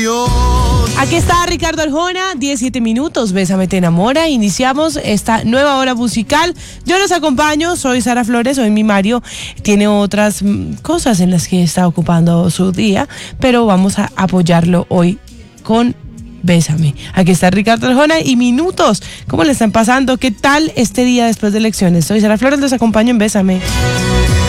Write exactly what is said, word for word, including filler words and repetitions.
Aquí está Ricardo Arjona, diecisiete minutos, Bésame te enamora. Iniciamos esta nueva hora musical. Yo los acompaño, soy Sara Flores, hoy mi Mario tiene otras mm, cosas en las que está ocupando su día, pero vamos a apoyarlo hoy con Bésame. Aquí está Ricardo Arjona y minutos. ¿Cómo le están pasando? ¿Qué tal este día después de elecciones? Soy Sara Flores, los acompaño en Bésame.